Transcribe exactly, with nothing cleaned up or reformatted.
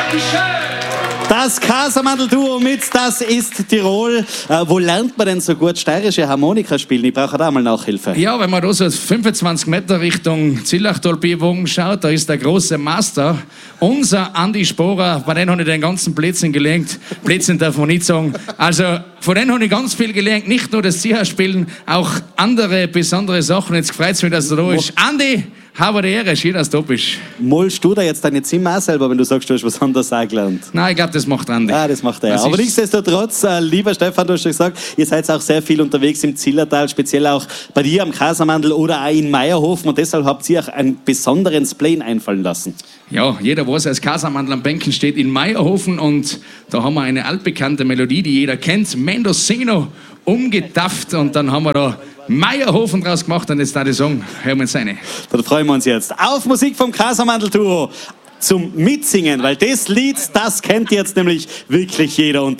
Das Casamandel-Duo mit Das ist Tirol. Äh, wo lernt man denn so gut steirische Harmonika spielen? Ich brauche da mal Nachhilfe. Ja, wenn man da so fünfundzwanzig Meter Richtung Zillachtal-Biwogen schaut, da ist der große Master, unser Andi Sporer, bei dem habe ich den ganzen Blödsinn gelernt. Blödsinn darf man nicht sagen. Also von denen habe ich ganz viel gelernt, nicht nur das Sicherspielen, auch andere besondere Sachen. Jetzt freut es mich, dass er da ist. Andi, habe die Ehre, schön, dass du da bist. Molst du da jetzt deine Zimmer auch selber, wenn du sagst, du hast was anderes auch gelernt? Nein, ich glaube, das macht Andi. Ah, das macht er. Das Aber ist- nichtsdestotrotz, äh, lieber Stefan, du hast schon gesagt, ihr seid auch sehr viel unterwegs im Zillertal, speziell auch bei dir am Casamandel oder auch in Meierhofen. Und deshalb habt ihr auch einen besonderen Spleen einfallen lassen. Ja, jeder weiß, als Casamandel am Bänken steht in Meierhofen und da haben wir eine altbekannte Melodie, die jeder kennt, Mendocino, umgetafft und dann haben wir da Meierhofen draus gemacht und jetzt da die Song, hören wir uns rein. Dann freuen wir uns jetzt auf Musik vom Casamandel-Duo zum Mitsingen, weil das Lied, das kennt jetzt nämlich wirklich jeder. Und